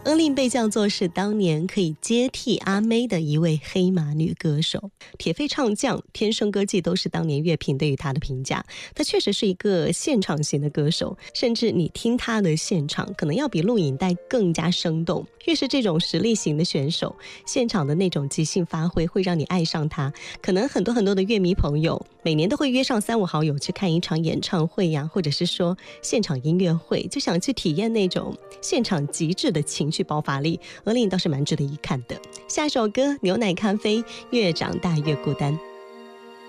恩令被叫做是当年可以接替阿妹的一位黑马女歌手，铁肺唱将、天生歌姬都是当年乐评对于她的评价。她确实是一个现场型的歌手，甚至你听她的现场可能要比录影带更加生动。越是这种实力型的选手，现场的那种即兴发挥会让你爱上她。可能很多的乐迷朋友每年都会约上3-5好友去看一场演唱会呀，或者是说现场音乐会，就想去体验那种现场极致的情绪爆发力。恩令倒是蛮值得一看的。下一首歌《牛奶咖啡》，越长大越孤单。